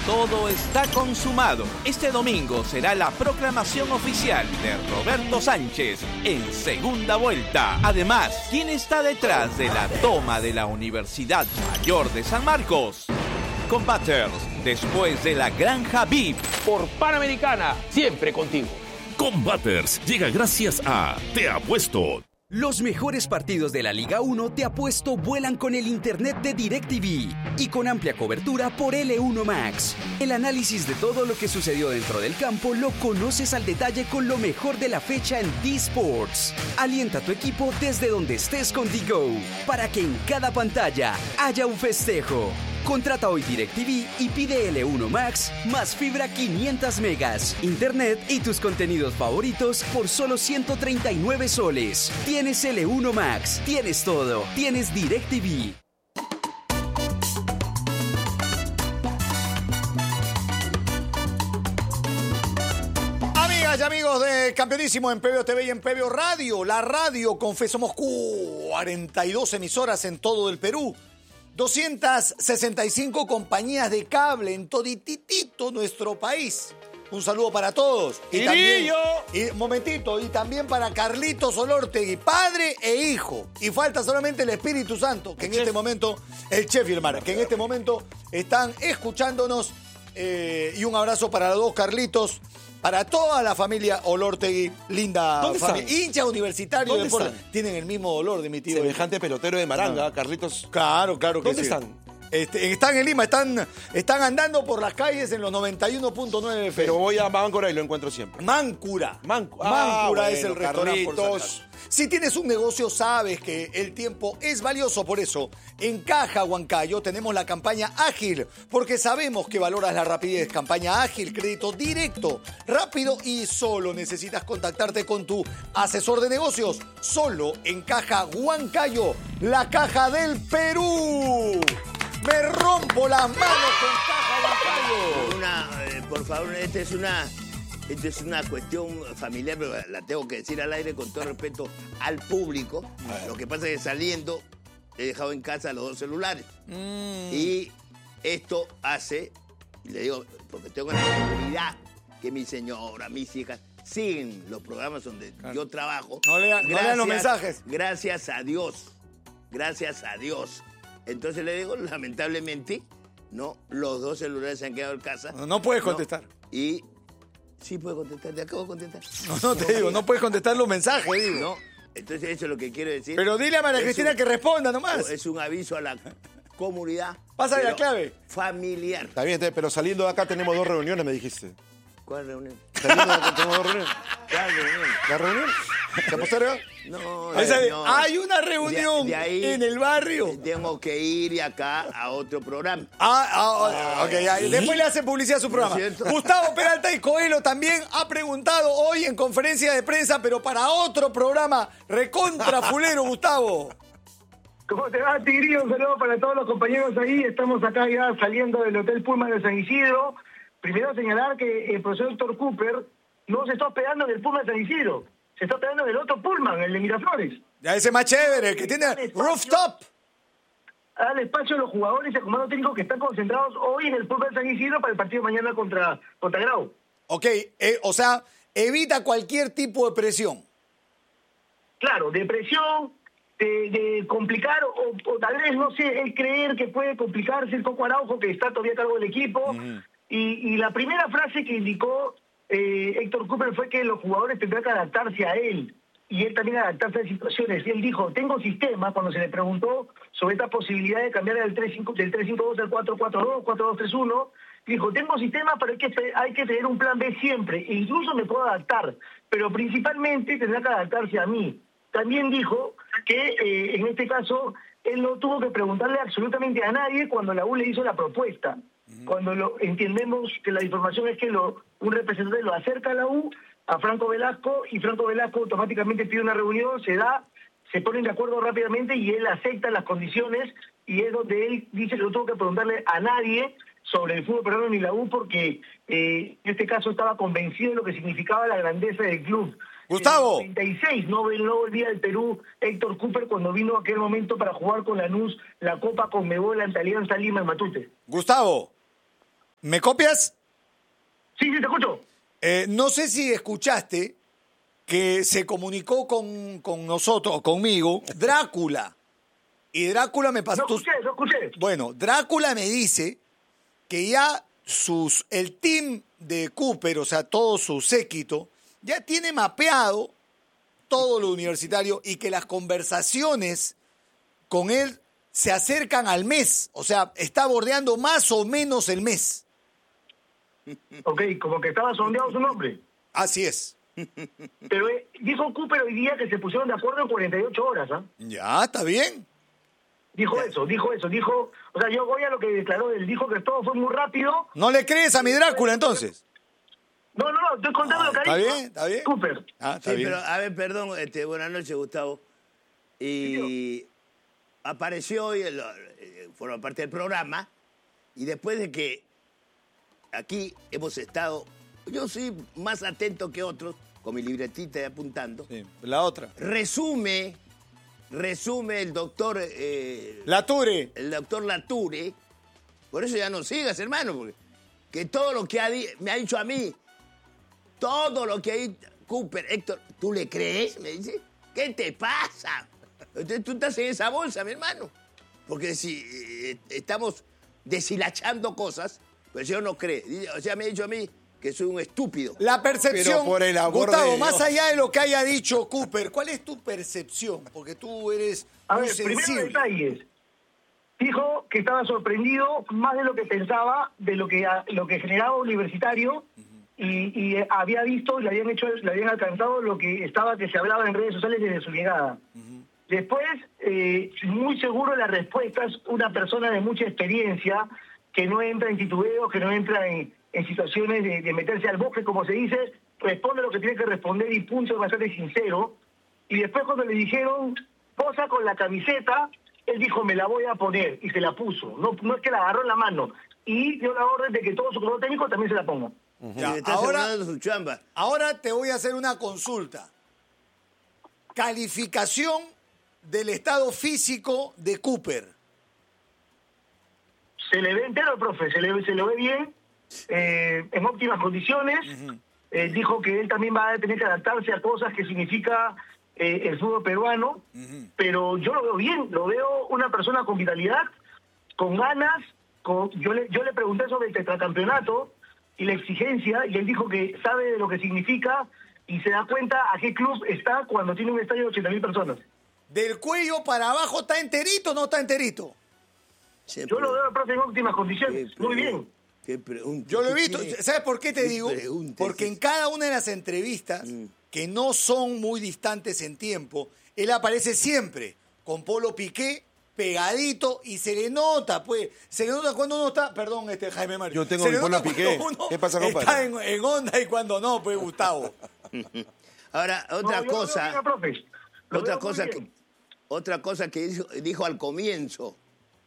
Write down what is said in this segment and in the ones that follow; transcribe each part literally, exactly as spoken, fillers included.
todo está consumado. Este domingo será la proclamación oficial de Roberto Sánchez en segunda vuelta. Además, ¿quién está detrás de la toma de la Universidad Mayor de San Marcos? Combaters, después de la Granja V I P. Por Panamericana, siempre contigo. Combaters llega gracias a Te Apuesto. Los mejores partidos de la Liga uno Te Apuesto vuelan con el internet de DirecTV y con amplia cobertura por L uno Max. El análisis de todo lo que sucedió dentro del campo lo conoces al detalle con lo mejor de la fecha en D-Sports. Alienta a tu equipo desde donde estés con D-Go para que en cada pantalla haya un festejo. Contrata hoy DirecTV y pide L uno Max más fibra quinientos megas, internet y tus contenidos favoritos por solo ciento treinta y nueve soles. Tienes L uno Max, tienes todo, tienes DirecTV. Amigas y amigos de Campeonísimo en P B O T V y en P B O Radio, la radio con fe, somos cuarenta y dos emisoras en todo el Perú. doscientas sesenta y cinco compañías de cable en todititito nuestro país. Un saludo para todos. Y también, y, momentito, y también para Carlitos Olortegui, padre e hijo. Y falta solamente el Espíritu Santo, que en este momento, el chef y el Mara, que en este momento están escuchándonos. Eh, y un abrazo para los dos Carlitos. Para toda la familia Olortegui, linda familia. Hincha universitario de deporte. Tienen el mismo dolor de mi tío. Semejante pelotero de Maranga, no. Carlitos. Claro, claro que ¿Dónde sí. están? Este, están en Lima, están, están andando por las calles en los noventa y uno punto nueve F M. Pero voy a Máncora y lo encuentro siempre. Máncura. Mancu- Máncura ah, es bueno, el restaurante. Carlitos. Si tienes un negocio, sabes que el tiempo es valioso. Por eso, en Caja Huancayo tenemos la campaña ágil, porque sabemos que valoras la rapidez. Campaña ágil, crédito directo, rápido y solo necesitas contactarte con tu asesor de negocios. Solo en Caja Huancayo, la caja del Perú. Me rompo las manos con Caja Huancayo. Una, eh, por favor, esta es una... Esta es una cuestión familiar, pero la tengo que decir al aire con todo respeto al público. Lo que pasa es que saliendo he dejado en casa los dos celulares. Mm. Y esto hace, y le digo, porque tengo la seguridad que mi señora, mis hijas, siguen los programas donde claro. yo trabajo. No lean, gracias, no lean los mensajes. Gracias a Dios. Gracias a Dios. Entonces le digo, lamentablemente, no, los dos celulares se han quedado en casa. No, no puedes contestar. No, y... Sí, puedo contestar, te acabo de contestar. No, no te digo, no puedes contestar los mensajes, digo. No, entonces eso es lo que quiero decir. Pero dile a María Cristina un, que responda nomás. Es un aviso a la comunidad. Pásale la clave. Familiar. Está bien, pero saliendo de acá tenemos dos reuniones, me dijiste. ¿Cuál reunión? Saliendo de acá tenemos dos reuniones. ¿Cuál reunión? ¿La reunión? ¿Se posterga? No, Esa, no. Hay una reunión de, de ahí, en el barrio. Tengo que ir de acá a otro programa. Ah, ah ok, ya. ¿Sí? Después le hacen publicidad a su programa. Gustavo Peralta y Coelho también ha preguntado hoy en conferencia de prensa, pero para otro programa. Recontra fulero, Gustavo. ¿Cómo te va, Tigrillo? Un saludo para todos los compañeros ahí. Estamos acá ya saliendo del Hotel Pullman de San Isidro. Primero señalar que el profesor Héctor Cooper no se está hospedando en el Pullman de San Isidro. Se está hospedando en el otro Pullman, el de Miraflores. Ya ese más chévere, el que tiene rooftop. Al espacio a los jugadores y al comando técnico que están concentrados hoy en el Pullman de San Isidro para el partido de mañana contra, contra Grau. Ok, eh, o sea, evita cualquier tipo de presión. Claro, de presión, de, de complicar, o, o tal vez, no sé, el creer que puede complicarse el Coco Araujo, que está todavía a cargo del equipo. Uh-huh. Y, y la primera frase que indicó eh, Héctor Cooper fue que los jugadores tendrán que adaptarse a él y él también adaptarse a situaciones. Y él dijo, tengo sistema, cuando se le preguntó sobre esta posibilidad de cambiar del tres cinco dos al cuatro cuatro dos, cuatro dos tres uno, dijo, tengo sistema, pero hay que, hay que tener un plan B siempre, e incluso me puedo adaptar, pero principalmente tendrá que adaptarse a mí. También dijo que eh, en este caso él no tuvo que preguntarle absolutamente a nadie cuando la U le hizo la propuesta. Cuando lo entendemos que la información es que lo, un representante lo acerca a la U, a Franco Velasco, y Franco Velasco automáticamente pide una reunión, se da, se ponen de acuerdo rápidamente y él acepta las condiciones, y es donde él dice que no tuvo que preguntarle a nadie sobre el fútbol peruano ni la U, porque eh, en este caso estaba convencido de lo que significaba la grandeza del club. Gustavo. En el noventa y seis no, no volvía al Perú Héctor Cooper cuando vino aquel momento para jugar con Lanús la Copa Conmebol ante Alianza Lima en Matute. Gustavo, ¿Me copias? Sí, sí, te escucho. Eh, no sé si escuchaste que se comunicó con, con nosotros, conmigo, Drácula. Y Drácula me pasó... No escuché, no escuché. Bueno, Drácula me dice que ya sus, el team de Cooper, o sea, todo su séquito, ya tiene mapeado todo lo universitario y que las conversaciones con él se acercan al mes. O sea, está bordeando más o menos el mes. Ok, como que estaba sondeado su nombre. Así es. Pero eh, dijo Cooper hoy día que se pusieron de acuerdo en cuarenta y ocho horas, ¿ah? Ya, está bien. Dijo eso, dijo eso, dijo... O sea, yo voy a lo que declaró él. Dijo que todo fue muy rápido. ¿No le crees a mi Drácula, entonces? No, no, no, estoy contando Ah, lo que está ha dicho bien, está bien. Cooper. Ah, está Sí, bien. pero a ver, perdón, este, buenas noches, Gustavo. Y apareció hoy, el- eh, forma parte del programa, y después de que aquí hemos estado, yo soy más atento que otros, con mi libretita y apuntando, Sí, la otra. resume, resume el doctor, eh, Lature. el doctor Lature, por eso ya no sigas, hermano, porque que todo lo que ha di- me ha dicho a mí, todo lo que ha dicho Cooper, Héctor, ¿tú le crees? Me dice, ¿qué te pasa? Entonces tú estás en esa bolsa, mi hermano. Porque si eh, estamos deshilachando cosas, pero el señor no cree. Dice- O sea, me ha dicho a mí que soy un estúpido. La percepción, Pero por el amor Gustavo, de más Dios. allá de lo que haya dicho Cooper, ¿cuál es tu percepción? Porque tú eres A muy ver, primero sensible. detalles. Dijo que estaba sorprendido más de lo que pensaba, de lo que, lo que generaba Universitario, y, y eh, había visto, le habían hecho, le habían alcanzado lo que estaba, que se hablaba en redes sociales desde su llegada. Después, eh, muy seguro de las respuestas, una persona de mucha experiencia, que no entra en titubeos, que no entra en, en situaciones de, de meterse al bosque, como se dice, responde lo que tiene que responder y punto, bastante sincero. Y después cuando le dijeron, posa con la camiseta, él dijo, me la voy a poner, y se la puso. No, no es que la agarró en la mano. Y dio la orden de que todo su cuerpo técnico también se la ponga. Ya, Le está ahora, asegurando su chamba. ahora te voy a hacer una consulta. Calificación del estado físico de Cooper. Se le ve entero, profe, se le, se le ve bien, eh, en óptimas condiciones. Eh, dijo que él también va a tener que adaptarse a cosas que significa eh, el fútbol peruano, pero yo lo veo bien, lo veo una persona con vitalidad, con ganas. Con, yo, le, yo le pregunté sobre el tetracampeonato y la exigencia, y él dijo que sabe de lo que significa y se da cuenta a qué club está cuando tiene un estadio de ochenta mil personas. Del cuello para abajo, ¿está enterito o no está enterito? Se Yo lo pre- veo, profe, en óptimas qué condiciones, muy pregun- bien. qué pregunta. Yo lo he ¿Qué visto. tiene? ¿Sabes por qué te ¿Qué digo? pregunta es Porque en esa? cada una de las entrevistas, que no son muy distantes en tiempo, él aparece siempre con Polo Piqué pegadito y se le nota, pues, se le nota cuando uno está, perdón, este Jaime Mario. Yo tengo se mi le Polo nota Piqué. cuando uno ¿Qué pasa, compadre? Está en, en onda y cuando no, pues, Gustavo. Ahora, No, otra yo lo veo cosa, bien, profe. Lo otra veo muy cosa que, bien. otra cosa que dijo, dijo al comienzo.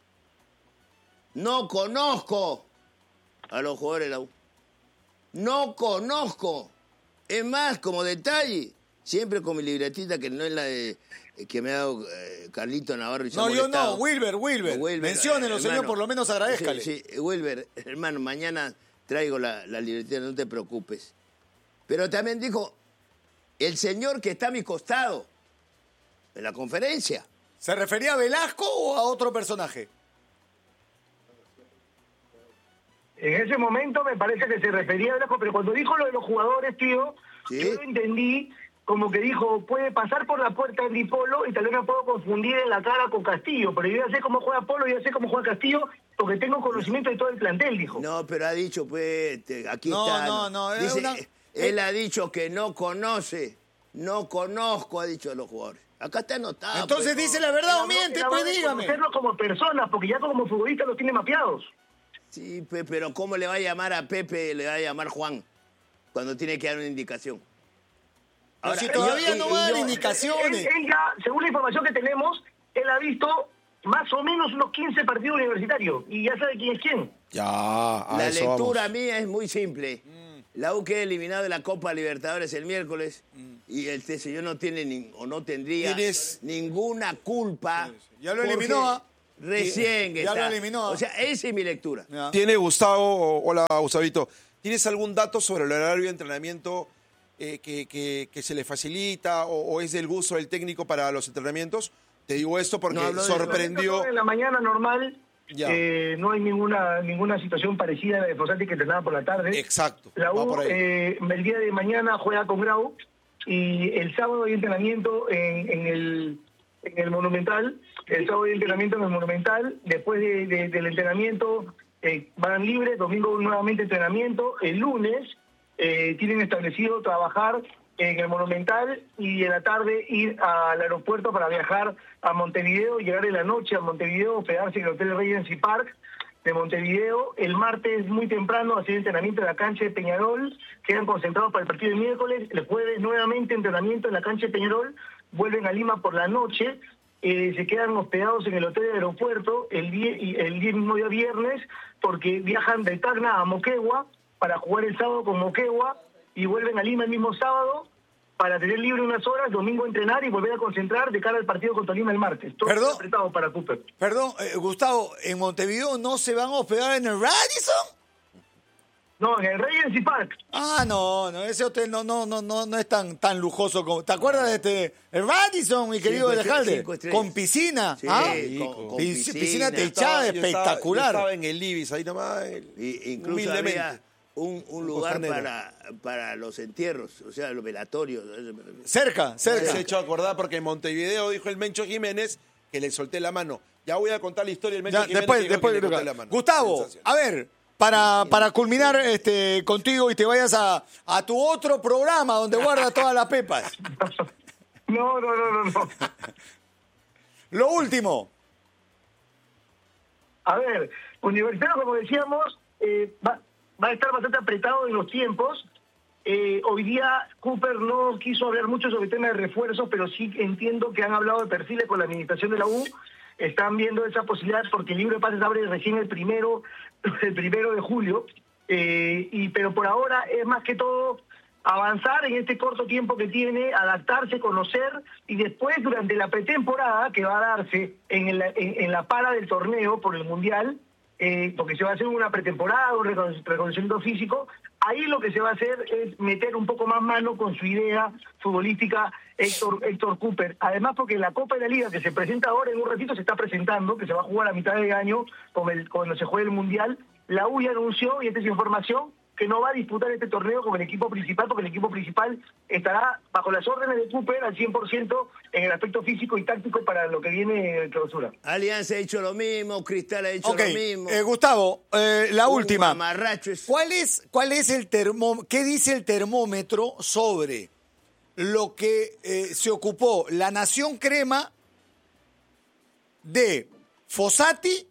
No conozco a los jugadores de la U. No conozco. Es más, como detalle, siempre con mi libretita, que no es la de que me ha dado eh, Carlito Navarro y se ha No, yo molestado. no, Wilber, Wilber. Wilber, Menciónelo, eh, señor, hermano. por lo menos agradézcale. Sí, sí, Wilber, hermano, mañana traigo la, la libretita, no te preocupes. Pero también dijo, el señor que está a mi costado, en la conferencia. ¿Se refería a Velasco o a otro personaje? En ese momento me parece que se refería a Velasco, pero cuando dijo lo de los jugadores, tío, Sí. yo lo entendí como que dijo, puede pasar por la puerta de Polo y tal vez me puedo confundir en la cara con Castillo, pero yo ya sé cómo juega Polo, ya sé cómo juega Castillo, porque tengo conocimiento de todo el plantel, dijo. No, pero ha dicho, pues, te- aquí No, está. no, no, es Dice, una- él ha dicho que no conoce, no conozco, ha dicho a los jugadores. Acá está anotado. Entonces pues. dice la verdad o Él miente, habló pues de dígame. conocerlos como personas, porque ya como futbolistas los tiene mapeados. Sí, pues, pero ¿cómo le va a llamar a Pepe, le va a llamar Juan, cuando tiene que dar una indicación? Pero si y todavía y- no y va a dar yo- indicaciones. Él, él ya, según la información que tenemos, él ha visto más o menos unos quince partidos universitarios y ya sabe quién es quién. Ya, a La eso lectura vamos. mía es muy simple. La U queda eliminada de la Copa Libertadores el miércoles y este señor no tiene ni- o no tendría ¿Quién es? ninguna culpa. Ya lo porque eliminó, ¿ah? Recién Ya está. lo eliminó. O sea, esa es mi lectura. Ya. ¿Tiene Gustavo, hola Gustavito, ¿tienes algún dato sobre el horario de entrenamiento eh, que, que- que se le facilita o, o es del gusto del técnico para los entrenamientos? Te digo esto porque No, hablo de- sorprendió. En la mañana normal, Ya. eh, no hay ninguna ninguna situación parecida a la de Fossati que entrenaba por la tarde. Exacto, La va U por ahí. eh, el día de mañana juega con Grau y el sábado hay entrenamiento en, en el en el Monumental. El sábado hay entrenamiento en el Monumental. Después de, de- del entrenamiento eh, van libres. Domingo nuevamente entrenamiento. El lunes eh, tienen establecido trabajar en el Monumental y en la tarde ir al aeropuerto para viajar a Montevideo, llegar en la noche a Montevideo, hospedarse en el Hotel Regency Park de Montevideo. El martes muy temprano hacer entrenamiento en la cancha de Peñarol, quedan concentrados para el partido del miércoles. El jueves nuevamente entrenamiento en la cancha de Peñarol, vuelven a Lima por la noche, eh, se quedan hospedados en el hotel del aeropuerto el día, y el día mismo día viernes, porque viajan de Tacna a Moquegua para jugar el sábado con Moquegua y vuelven a Lima el mismo sábado para tener libre unas horas, domingo entrenar y volver a concentrar de cara al partido contra Lima el martes. Todo ¿Perdón? apretado para Cooper. Perdón, eh, Gustavo, ¿en Montevideo no se van a hospedar en el Radisson? No, en el Regency Park. Ah, no, no, ese hotel no, no, no, no, no es tan, tan lujoso como. ¿Te acuerdas de este? El Radisson, mi querido Cinco estre- Alejandro? cinco estrellas. Con piscina. Sí, ¿ah? con- con Pis- piscina. piscina Yo techada, estaba- yo estaba- espectacular. Yo estaba en el Ibis, ahí nomás. el- Y incluso humildemente. había un, un lugar costanero. para, para los entierros, o sea, los velatorios. Cerca, cerca. Se ha hecho acordar porque en Montevideo dijo el Mencho Jiménez que le solté la mano. Ya voy a contar la historia del Mencho Ya, Jiménez. después, que dijo después, que le después. corté la mano. Gustavo, Sensación. a ver, para, para culminar este, contigo y te vayas a, a tu otro programa donde guardas todas las pepas. No, no, no, no, no. Lo último. A ver, Universitario, como decíamos, eh, va, va a estar bastante apretado en los tiempos. Eh, hoy día Cooper no quiso hablar mucho sobre el tema de refuerzos, pero sí entiendo que han hablado de perfiles con la administración de la U. Están viendo esa posibilidad porque el libro de pases abre recién el primero, el primero de julio. Eh, y pero por ahora es más que todo avanzar en este corto tiempo que tiene, adaptarse, conocer, y después durante la pretemporada que va a darse en, el- en, en la para del torneo por el Mundial, eh, porque se va a hacer una pretemporada, un recono- reconocimiento físico, ahí lo que se va a hacer es meter un poco más mano con su idea futbolística Héctor, Héctor Cooper. Además, porque la Copa de la Liga que se presenta ahora en un ratito se está presentando, que se va a jugar a mitad de año con el, cuando se juegue el Mundial, la U ya anunció, y esta es información, que no va a disputar este torneo con el equipo principal, porque el equipo principal estará bajo las órdenes de Cooper al cien por ciento en el aspecto físico y táctico para lo que viene en clausura. Alianza ha hecho lo mismo, Cristal ha hecho Ok, lo mismo. eh, Gustavo, eh, la Un última. mamarracho es- ¿Cuál es, cuál es el termó, qué dice el termómetro sobre lo que eh, se ocupó la Nación Crema de Fossati,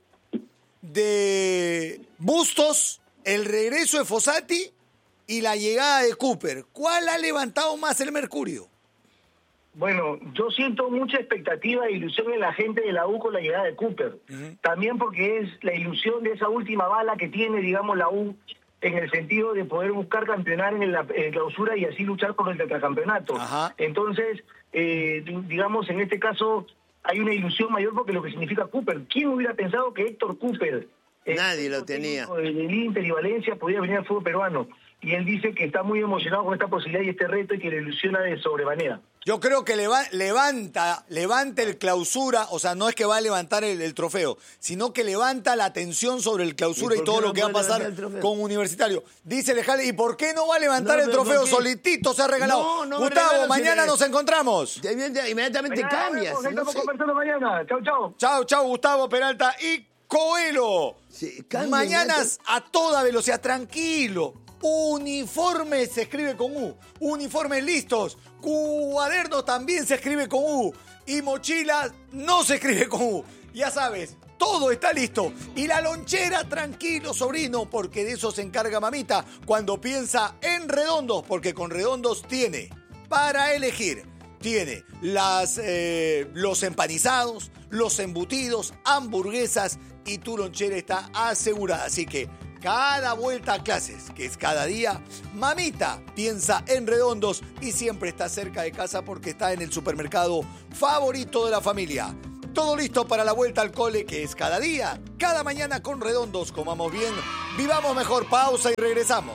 de Bustos, el regreso de Fossati y la llegada de Cooper? ¿Cuál ha levantado más el mercurio? Bueno, yo siento mucha expectativa e ilusión en la gente de la U con la llegada de Cooper. También porque es la ilusión de esa última bala que tiene, digamos, la U en el sentido de poder buscar campeonar en la en clausura y así luchar por el tetracampeonato. Ajá. Entonces, eh, digamos, en este caso hay una ilusión mayor porque lo que significa Cooper. ¿Quién hubiera pensado que Héctor Cooper, eh, Nadie lo tenía. del Inter y Valencia, podía venir al fútbol peruano? Y él dice que está muy emocionado con esta posibilidad y este reto y que le ilusiona de sobremanera. Yo creo que leva- levanta, levanta el clausura, o sea, no es que va a levantar el, el trofeo, sino que levanta la atención sobre el clausura ¿Y y, por todo qué lo no que va a puede pasar levantar el trofeo? con Universitario. Dice Lejale, ¿y por qué no va a levantar No, el pero trofeo? ¿por qué? Solitito se ha regalado. No, no me Gustavo, regalo, mañana si le- nos encontramos. Te- Inmediatamente Mañana cambias. nos vemos, no estamos sé. conversando mañana. Chau, chau. Chao, chao, Gustavo Peralta y Coelho. Sí, cambia, Mañanas a toda velocidad, tranquilo. Uniformes se escribe con U. Uniformes listos. Cuadernos también se escribe con U. Y mochilas no se escribe con U. Ya sabes, todo está listo. Y la lonchera, tranquilo, sobrino, porque de eso se encarga mamita cuando piensa en Redondos, porque con Redondos tiene para elegir. Tiene las, eh, los empanizados, los embutidos, hamburguesas y tu lonchera está asegurada. Así que cada vuelta a clases, que es cada día, mamita piensa en Redondos y siempre está cerca de casa porque está en el supermercado favorito de la familia. Todo listo para la vuelta al cole, que es cada día, cada mañana con Redondos. Comamos bien, vivamos mejor. Pausa y regresamos.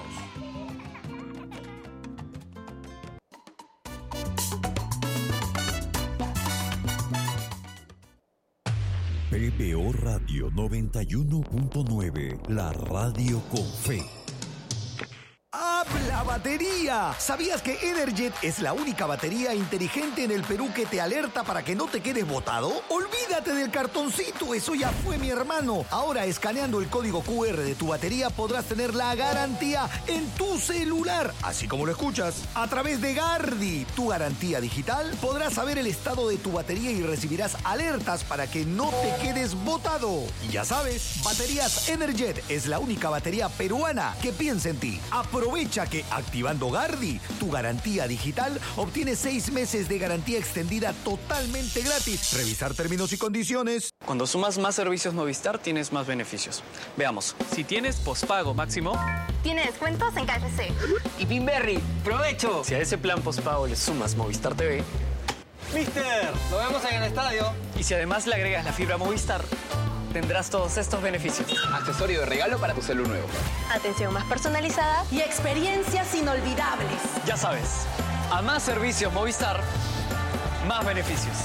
P B O Radio noventa y uno punto nueve, la radio con fe. ¡Habla batería! ¿Sabías que Energet es la única batería inteligente en el Perú que te alerta para que no te quedes botado? Olvídate del cartoncito, eso ya fue, mi hermano. Ahora, escaneando el código Q R de tu batería, podrás tener la garantía en tu celular, así como lo escuchas. A través de Gardi, tu garantía digital, podrás saber el estado de tu batería y recibirás alertas para que no te quedes botado. Y ya sabes, Baterías Energet es la única batería peruana que piensa en ti. Aprovecha que activando Gardi, tu garantía digital, obtienes seis meses de garantía extendida totalmente gratis. Revisar términos y condiciones. Cuando sumas más servicios Movistar, tienes más beneficios. Veamos, si tienes pospago máximo... Tiene descuentos en K F C. Y Pinberry, ¡provecho! Si a ese plan pospago le sumas Movistar T V... ¡Mister! ¡Lo vemos en el estadio! Y si además le agregas la fibra Movistar, tendrás todos estos beneficios. Accesorio de regalo para tu celu nuevo. Atención más personalizada y experiencias inolvidables. Ya sabes, a más servicios Movistar, más beneficios.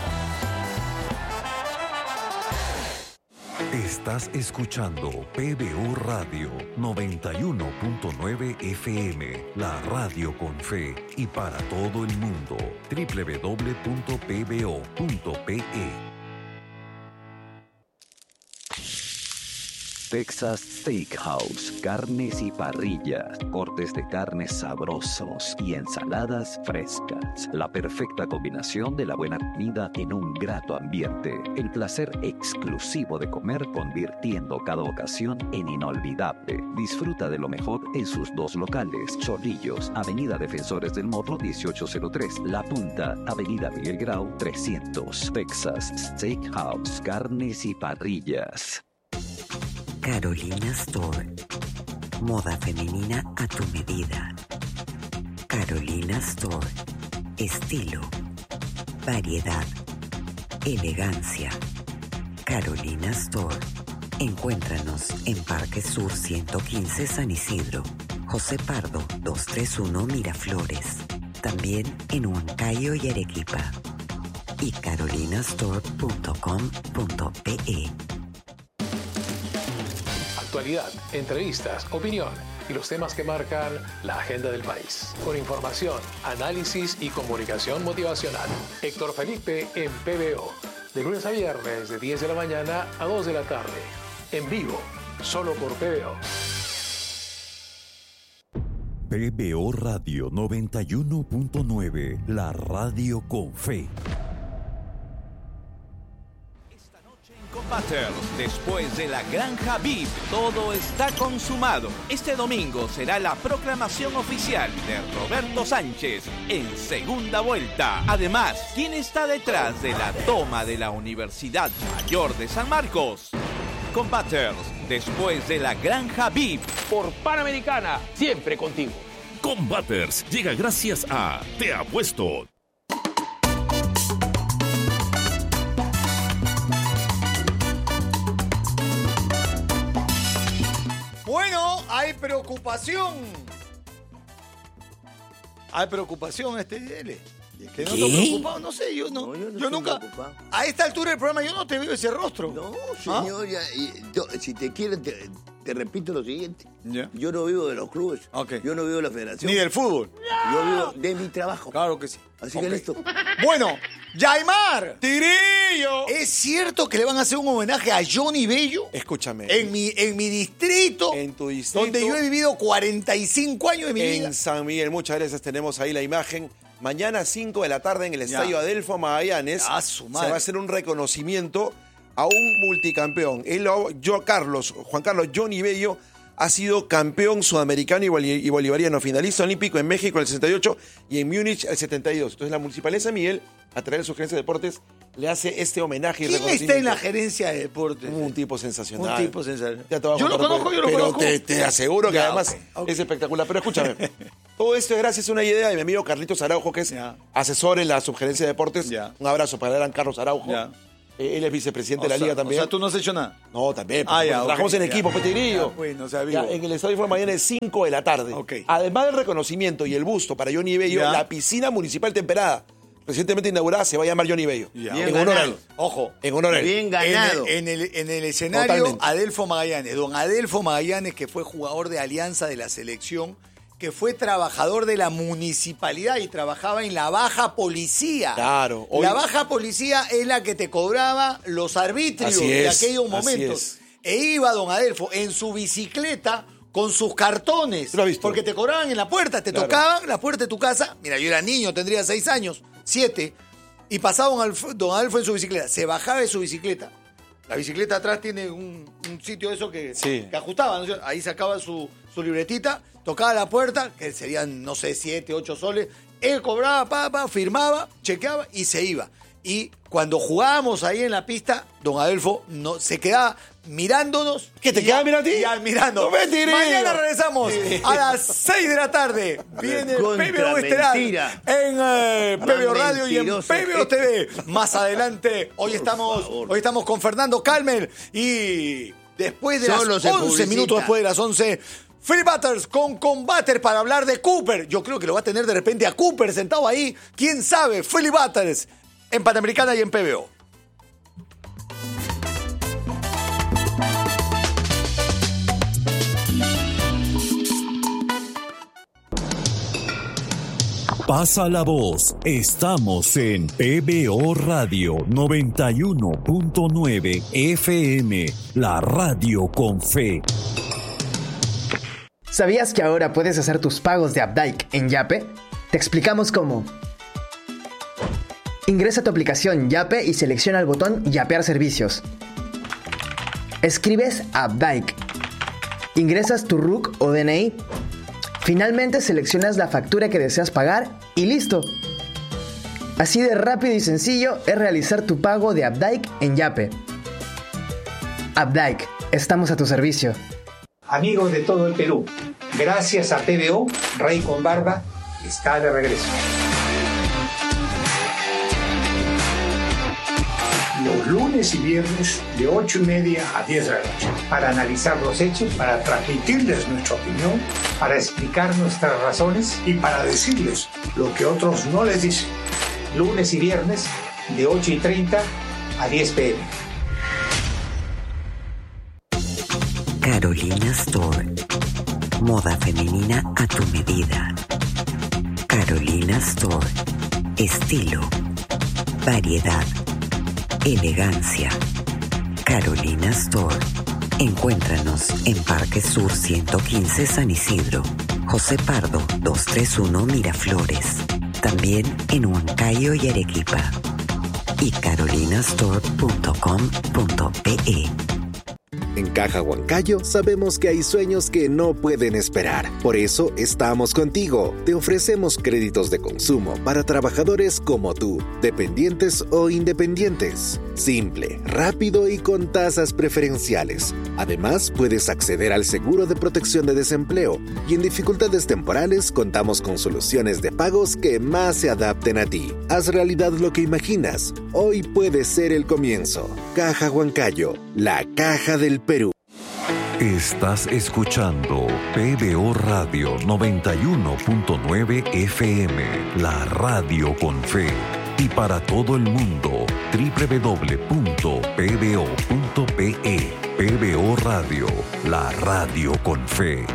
Estás escuchando P B O Radio noventa y uno punto nueve F M, la radio con fe y para todo el mundo. doble u doble u doble u punto p b o punto p e. Texas Steakhouse, carnes y parrillas, cortes de carnes sabrosos y ensaladas frescas. La perfecta combinación de la buena comida en un grato ambiente. El placer exclusivo de comer, convirtiendo cada ocasión en inolvidable. Disfruta de lo mejor en sus dos locales. Chorrillos, Avenida Defensores del Morro dieciocho cero tres. La Punta, Avenida Miguel Grau trescientos. Texas Steakhouse, carnes y parrillas. Carolina Store. Moda femenina a tu medida. Carolina Store. Estilo, variedad, elegancia. Carolina Store. Encuéntranos en Parque Sur ciento quince San Isidro, José Pardo doscientos treinta y uno Miraflores. También en Huancayo y Arequipa. Y carolinastore punto com punto pe. Actualidad, entrevistas, opinión y los temas que marcan la agenda del país. Con información, análisis y comunicación motivacional. Héctor Felipe en P B O. De lunes a viernes de diez de la mañana a dos de la tarde. En vivo, solo por P B O. P B O Radio noventa y uno punto nueve, la radio con fe. Combaters, después de la Granja V I P, todo está consumado. Este domingo será la proclamación oficial de Roberto Sánchez en segunda vuelta. Además, ¿quién está detrás de la toma de la Universidad Mayor de San Marcos? Combaters, después de la Granja V I P. Por Panamericana, siempre contigo. Combaters llega gracias a Te Apuesto. Bueno, hay preocupación. Hay preocupación, este L. Que no estoy preocupado, no sé, yo no, No, yo no yo estoy nunca, preocupado. a esta altura del programa yo no te veo ese rostro. No, ¿Ah? señor, ya, y, yo, si te quieres, te, te repito lo siguiente. Ya. Yo no vivo de los clubes, Ok. yo no vivo de la federación. Ni del fútbol. Yo vivo de mi trabajo. Claro que sí. Así Ok. que listo. Bueno, Yaimar. ¡Tirillo! ¿Es cierto que le van a hacer un homenaje a Johnny Bello? Escúchame. En mi, en mi distrito, En tu distrito. donde yo he vivido cuarenta y cinco años de mi vida. En San Miguel, muchas gracias. Tenemos ahí la imagen. Mañana cinco de la tarde en el Ya. Estadio Adelfo Magallanes Ah, su se madre. va a hacer un reconocimiento a un multicampeón. Él, yo, Carlos, Juan Carlos Johnny Bello ha sido campeón sudamericano y boli- y bolivariano, finalista olímpico en México en el sesenta y ocho y en Múnich el setenta y dos. Entonces la Municipalidad de San Miguel, a través de su gerencia de deportes, le hace este homenaje y ¿Quién está reconocimiento. en la gerencia de deportes? Un tipo sensacional. Un tipo sensacional. Ya te voy a Yo lo contar, conozco, pero- yo lo pero conozco. Te, te aseguro que Ya, además ok, ok. es espectacular. Pero escúchame, todo esto es gracias a una idea de mi amigo Carlitos Araujo, que es Ya. asesor en la subgerencia de deportes. Ya. Un abrazo para el gran Carlos Araujo. Ya. Eh, él es vicepresidente O de la sea, liga también. O sea, ¿tú no has hecho nada? No, también. Ah, ya, trabajamos ok, en ya. equipo, Petigrillo. Ya, pues, no sea Ya, vivo. en el Estadio Fue mañana es cinco de la tarde. Ok. Además del reconocimiento y el busto para Johnny Bello, Ya. la piscina municipal temperada, recientemente inaugurada, se va a llamar Johnny Bello. Ya. Bien En honor a ganado. él. Ojo. En honor a él. Bien ganado. En el, en el, en el escenario, Totalmente. Adelfo Magallanes. Don Adelfo Magallanes, que fue jugador de Alianza de la selección, que fue trabajador de la municipalidad y trabajaba en la baja policía. Claro. Hoy- La baja policía es la que te cobraba los arbitrios Así de es, aquellos así momentos. es. E iba don Adelfo en su bicicleta con sus cartones. ¿Lo has visto? Porque te cobraban en la puerta, te Claro. tocaban la puerta de tu casa. Mira, yo era niño, tendría seis años, siete. Y pasaba don Alf- don Adelfo en su bicicleta. Se bajaba de su bicicleta. La bicicleta atrás tiene un, un sitio de eso que, Sí. que ajustaba, ¿no? Ahí sacaba su, su libretita, tocaba la puerta, que serían, no sé, siete, ocho soles. Él cobraba, pa, pa, firmaba, chequeaba y se iba. Y cuando jugábamos ahí en la pista, don Adelfo no, se quedaba mirándonos. ¿Qué, te y quedaba ya- mirando a ti? y ya mirando. No me tiré. Mañana regresamos a las seis de la tarde. Viene Contra P B O Estelar mentira. en eh, P B O Más Radio y en mentiroso. P B O T V. Más adelante, hoy estamos, hoy estamos con Fernando Calmer y después de Solo las se once publicita. minutos después de las once, Philip Butters con Combater para hablar de Cooper. Yo creo que lo va a tener de repente a Cooper sentado ahí. ¿Quién sabe? Philip Butters en Panamericana y en P B O. Pasa la voz. Estamos en P B O Radio noventa y uno punto nueve F M, la radio con fe. ¿Sabías que ahora puedes hacer tus pagos de Updike en Yape? Te explicamos cómo. Ingresa a tu aplicación Yape y selecciona el botón Yapear servicios. Escribes Updike. Ingresas tu R U C o D N I. Finalmente seleccionas la factura que deseas pagar y listo. Así de rápido y sencillo es realizar tu pago de Updike en Yape. Updike, estamos a tu servicio. Amigos de todo el Perú, gracias a P B O, Rey con Barba está de regreso. Los lunes y viernes de ocho y media a diez de la noche para analizar los hechos, para transmitirles nuestra opinión, para explicar nuestras razones y para decirles lo que otros no les dicen. Lunes y viernes de ocho y treinta a diez p m Carolina Store. Moda femenina a tu medida. Carolina Store. Estilo. Variedad. Elegancia. Carolina Store. Encuéntranos en Parque Sur ciento quince San Isidro. José Pardo doscientos treinta y uno Miraflores. También en Huancayo y Arequipa. Y carolinastore punto com punto pe. En Caja Huancayo sabemos que hay sueños que no pueden esperar. Por eso estamos contigo. Te ofrecemos créditos de consumo para trabajadores como tú, dependientes o independientes. Simple, rápido y con tasas preferenciales. Además, puedes acceder al seguro de protección de desempleo y en dificultades temporales contamos con soluciones de pagos que más se adapten a ti. Haz realidad lo que imaginas. Hoy puede ser el comienzo. Caja Huancayo, la caja del Perú. Estás escuchando P B O Radio noventa y uno punto nueve F M, la radio con fe. Y para todo el mundo, doble u doble u doble u punto p b o punto p e. P B O Radio, la radio con fe.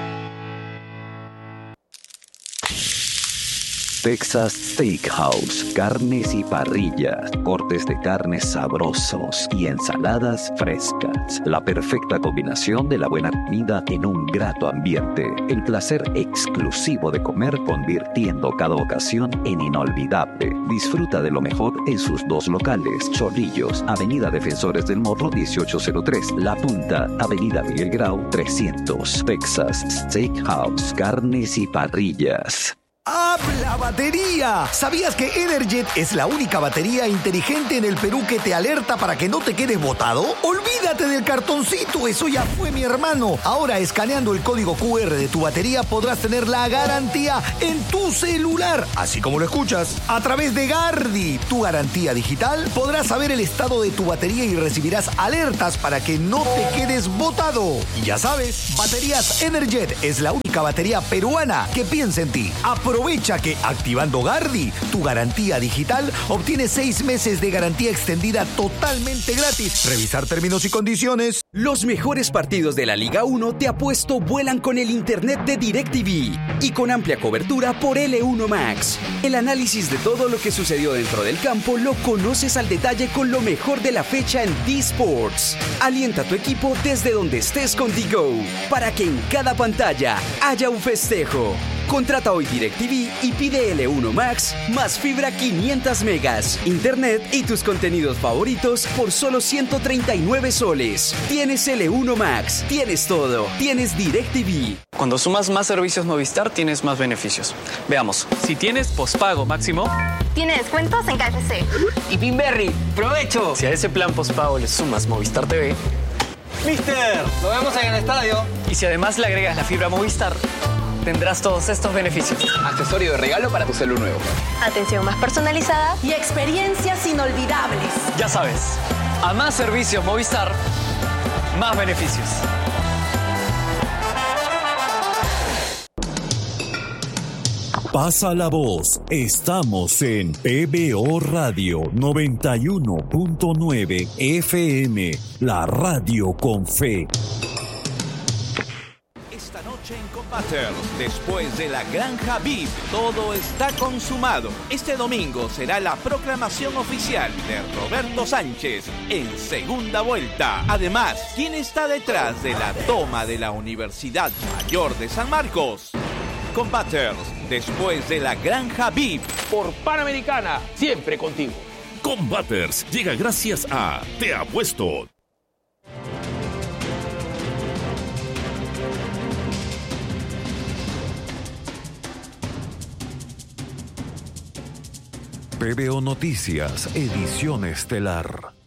Texas Steakhouse, carnes y parrillas, cortes de carnes sabrosos y ensaladas frescas. La perfecta combinación de la buena comida en un grato ambiente. El placer exclusivo de comer convirtiendo cada ocasión en inolvidable. Disfruta de lo mejor en sus dos locales. Chorrillos, Avenida Defensores del Morro dieciocho cero tres. La Punta, Avenida Miguel Grau trescientos. Texas Steakhouse, carnes y parrillas. ¡Habla batería! ¿Sabías que Energet es la única batería inteligente en el Perú que te alerta para que no te quedes botado? Olvídate del cartoncito, eso ya fue, mi hermano. Ahora, escaneando el código cu erre de tu batería, podrás tener la garantía en tu celular, así como lo escuchas. A través de Gardi, tu garantía digital, podrás saber el estado de tu batería y recibirás alertas para que no te quedes botado. Y ya sabes, Baterías Energet es la única batería peruana que piensa en ti. Aprovecha que activando Gardi, tu garantía digital, obtienes seis meses de garantía extendida totalmente gratis. Revisar términos y condiciones. Los mejores partidos de la Liga uno te apuesto vuelan con el internet de DirecTV y con amplia cobertura por ele uno Max. El análisis de todo lo que sucedió dentro del campo lo conoces al detalle con lo mejor de la fecha en D-Sports. Alienta a tu equipo desde donde estés con D-Go para que en cada pantalla haya un festejo. Contrata hoy DirecTV y pide ele uno Max más fibra quinientos megas, internet y tus contenidos favoritos por solo ciento treinta y nueve soles. Tienes ele uno Max, tienes todo, tienes DirecTV. Cuando sumas más servicios Movistar, tienes más beneficios. Veamos, si tienes pospago máximo, Tiene descuentos en K F C. Y Pinberry, provecho. si a ese plan pospago le sumas Movistar T V, Mister, nos vemos en el estadio. y si además le agregas la fibra Movistar, tendrás todos estos beneficios. Accesorio de regalo para tu celu nuevo. Atención más personalizada y experiencias inolvidables. Ya sabes, a más servicios Movistar, más beneficios. Pasa la voz, estamos en P B O Radio noventa y uno punto nueve F M, la radio con fe. Esta noche en Combaters, después de la Granja V I P, todo está consumado. Este domingo será la proclamación oficial de Roberto Sánchez en segunda vuelta. Además, ¿quién está detrás de la toma de la Universidad Mayor de San Marcos? Combaters, después de la Granja V I P. Por Panamericana, siempre contigo. Combaters llega gracias a Te Apuesto. P B O Noticias, edición estelar.